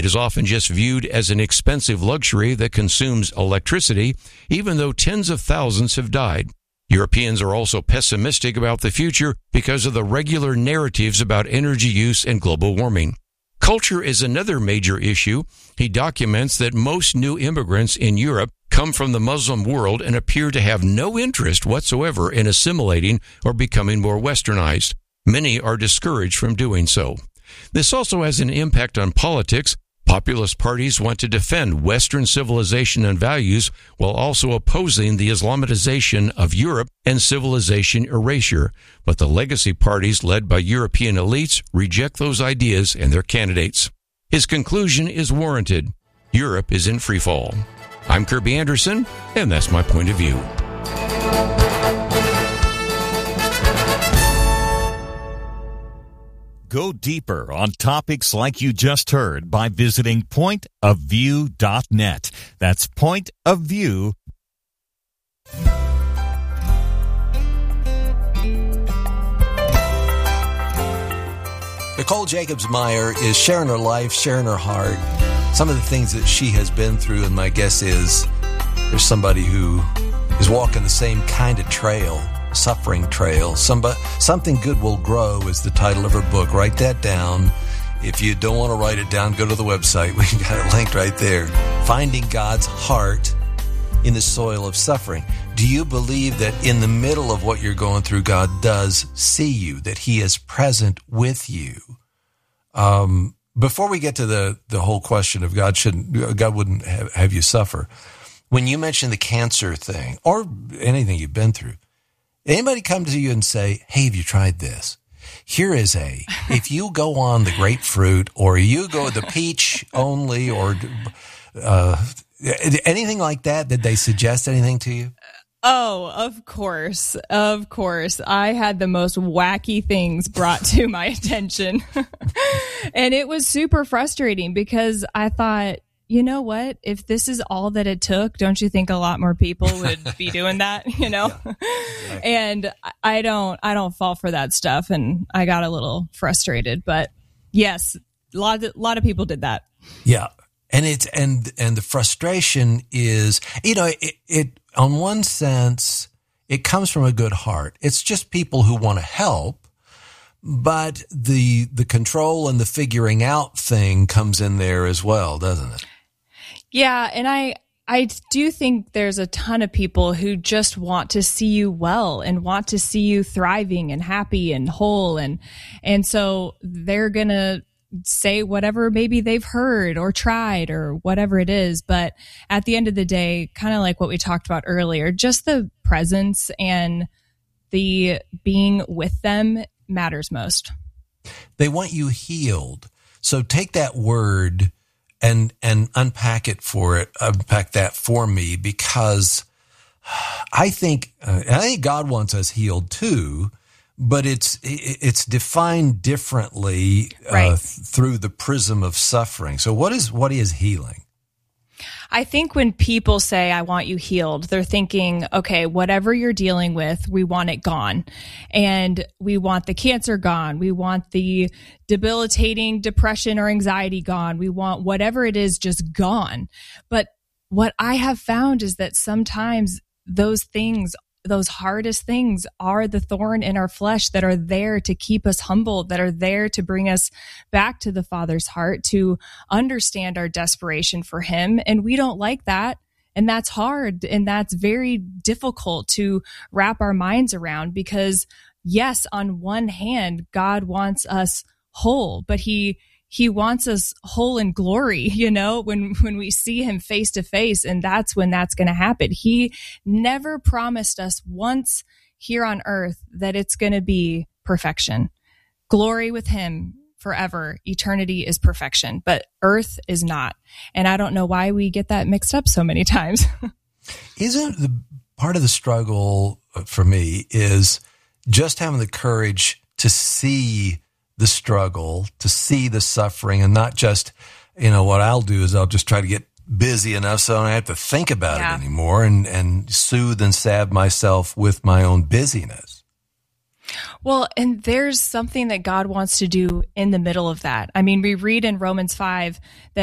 It is often just viewed as an expensive luxury that consumes electricity, even though tens of thousands have died. Europeans are also pessimistic about the future because of the regular narratives about energy use and global warming. Culture is another major issue. He documents that most new immigrants in Europe come from the Muslim world and appear to have no interest whatsoever in assimilating or becoming more westernized. Many are discouraged from doing so. This also has an impact on politics. Populist parties want to defend Western civilization and values while also opposing the Islamization of Europe and civilization erasure. But the legacy parties led by European elites reject those ideas and their candidates. His conclusion is warranted. Europe is in freefall. I'm Kirby Anderson, and that's my point of view. Go deeper on topics like you just heard by visiting pointofview.net. That's Point of View. Nicole Jacobs-Meyer is sharing her life, sharing her heart, some of the things that she has been through, and my guess is there's somebody who is walking the same kind of trail, suffering trail. Something Good Will Grow is the title of her book. Write that down. If you don't want to write it down, go to the website. We got it linked right there. Finding God's Heart in the Soil of Suffering. Do you believe that in the middle of what you're going through, God does see you, that He is present with you? Before we get to the whole question of God wouldn't have you suffer, when you mention the cancer thing or anything you've been through, anybody come to you and say, hey, have you tried this? Here is if you go on the grapefruit or you go the peach only or anything like that, did they suggest anything to you? Oh, of course. Of course. I had the most wacky things brought to my attention. And it was super frustrating because I thought, you know what? If this is all that it took, don't you think a lot more people would be doing that, you know? Yeah, exactly. And I don't fall for that stuff. And I got a little frustrated, but yes, a lot of people did that. Yeah. And and the frustration is, it on one sense, it comes from a good heart. It's just people who want to help, but the control and the figuring out thing comes in there as well, doesn't it? Yeah, and I do think there's a ton of people who just want to see you well and want to see you thriving and happy and whole, and so they're gonna say whatever maybe they've heard or tried or whatever it is. But at the end of the day, kind of like what we talked about earlier, just the presence and the being with them matters most. They want you healed. So take that word and unpack that for me, because I think God wants us healed too, but it's defined differently through the prism of suffering. So what is healing? I think when people say, I want you healed, they're thinking, okay, whatever you're dealing with, we want it gone. And we want the cancer gone. We want the debilitating depression or anxiety gone. We want whatever it is just gone. But what I have found is that sometimes those things, those hardest things, are the thorn in our flesh that are there to keep us humbled, that are there to bring us back to the Father's heart, to understand our desperation for Him. And we don't like that. And that's hard. And that's very difficult to wrap our minds around, because yes, on one hand, God wants us whole, but He wants us whole in glory, when we see Him face to face, and that's when that's going to happen. He never promised us once here on earth that it's going to be perfection. Glory with Him forever. Eternity is perfection, but earth is not. And I don't know why we get that mixed up so many times. Isn't the part of the struggle for me is just having the courage to see the struggle, to see the suffering, and not just, what I'll do is I'll just try to get busy enough so I don't have to think about it anymore and soothe and salve myself with my own busyness. Well, and there's something that God wants to do in the middle of that. I mean, we read in Romans 5 that